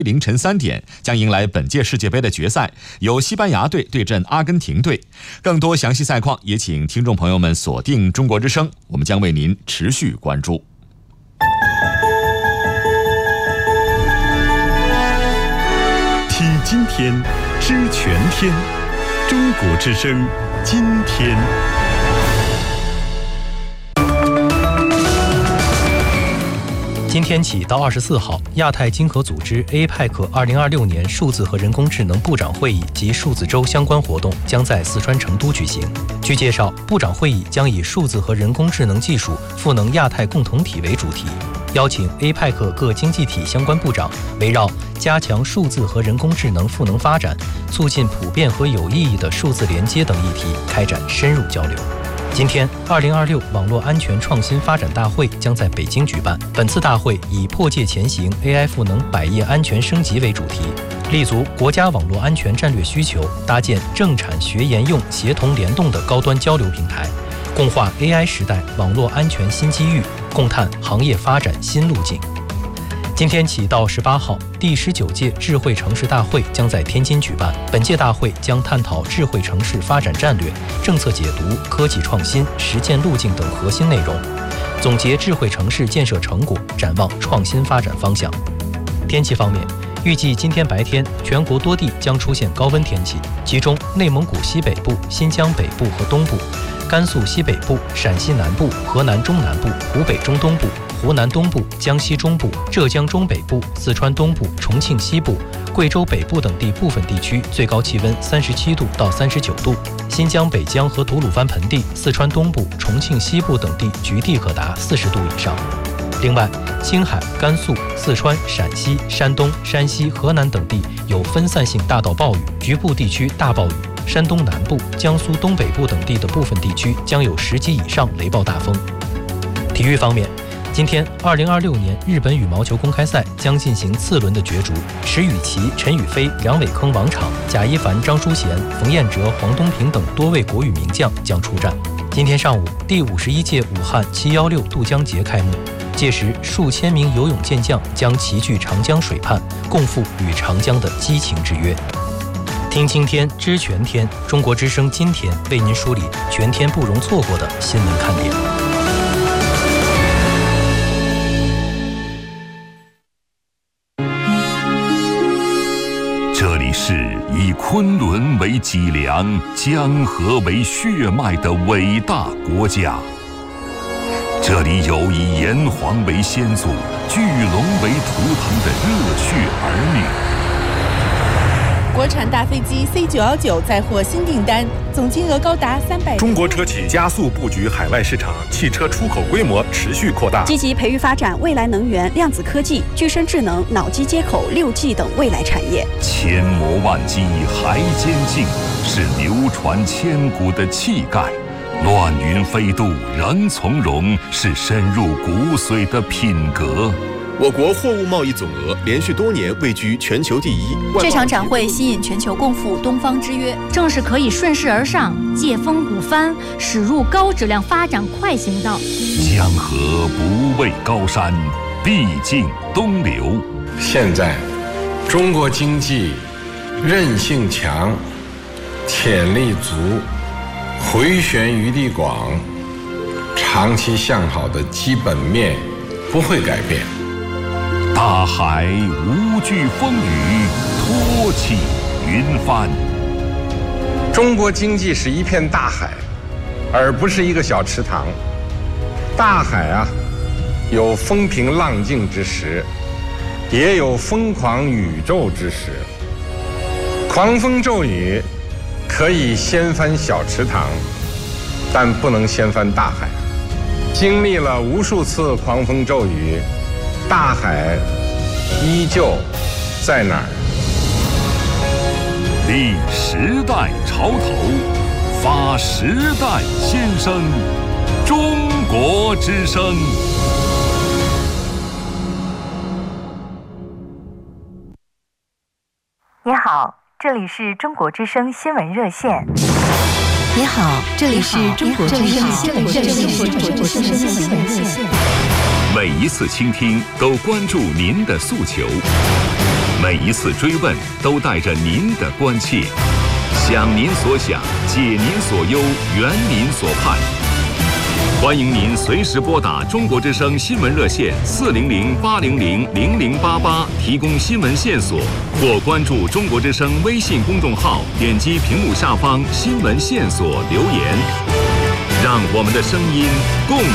凌晨3点将迎来本届世界杯的决赛，由西班牙队对阵阿根廷队。更多详细赛况也请听众朋友们锁定中国之声，我们将为您持续关注。 听今天，知全天，中国之声，今天。 今天起到24号，亚太经合组织 APEC 2026年数字和人工智能部长会议及数字周相关活动将在四川成都举行。据介绍，部长会议将以数字和人工智能技术赋能亚太共同体为主题，邀请 APEC 各经济体相关部长围绕加强数字和人工智能赋能发展、促进普遍和有意义的数字连接等议题开展深入交流。今天，2026网络安全创新发展大会将在北京举办。本次大会以破界前行 AI 赋能百业安全升级为主题，立足国家网络安全战略需求，搭建政产学研用协同联动的高端交流平台，共话 AI 时代网络安全新机遇，共探行业发展新路径。今天起到18号，第19届智慧城市大会将在天津举办。本届大会将探讨智慧城市发展战略、政策解读、科技创新、实践路径等核心内容，总结智慧城市建设成果，展望创新发展方向。天气方面，预计今天白天全国多地将出现高温天气，其中内蒙古西北部、新疆北部和东部、甘肃西北部、陕西南部、河南中南部、湖北中东部、湖南东部、江西中部、浙江中北部、四川东部、重庆西部、贵州北部等地部分地区最高气温37度到39度，新疆北疆和吐鲁番盆地、四川东部、重庆西部等地局地可达40度以上。另外，青海、甘肃、四川、陕西、山东、山西、河南等地有分散性大到暴雨，局部地区大暴雨。山东南部、江苏东北部等地的部分地区将有10级以上雷暴大风。体育方面，今天2026年日本羽毛球公开赛将进行次轮的角逐，石宇奇、陈雨菲、梁伟铿、王昶、贾一凡、张淑贤、冯彦哲、黄东萍等多位国羽名将将出战。今天上午，第51届武汉716渡江节开幕，届时数千名游泳健将将齐聚长江水畔，共赴与长江的激情之约。听今天，知全天，中国之声今天为您梳理全天不容错过的新闻看点。 这里是以昆仑为脊梁、江河为血脉的伟大国家，这里有以炎黄为先祖、巨龙为图腾的热血儿女。 国产大飞机 C919 再获新订单，总金额高达300。 中国车企加速布局海外市场，汽车出口规模持续扩大， 积极培育发展未来能源、量子科技、具身智能、脑机接口、6G 等未来产业。 千磨万击还坚劲，是流传千古的气概；乱云飞渡仍从容，是深入骨髓的品格。 我国货物贸易总额连续多年位居全球第一。 这场展会吸引全球共赴东方之约， 正是可以顺势而上、借风鼓帆，驶入高质量发展快行道。 江河不畏高山，必尽东流。 现在，中国经济韧性强、潜力足、回旋余地广，长期向好的基本面不会改变。 大海无惧风雨，托起云帆。 中国经济是一片大海，而不是一个小池塘。大海啊，有风平浪静之时，也有疯狂宇宙之时。狂风骤雨可以掀翻小池塘，但不能掀翻大海。经历了无数次狂风骤雨，大海依旧在哪儿？ 立时代潮头，发时代先声，中国之声。 你好，这里是中国之声新闻热线。 你好，这里是中国之声新闻热线。 每一次倾听都关注您的诉求， 每一次追问都带着您的关切，想您所想，解您所忧，圆您所盼。欢迎您随时拨打中国之声新闻热线400-800-0088提供新闻线索，或关注中国之声微信公众号，点击屏幕下方新闻线索留言，让我们的声音共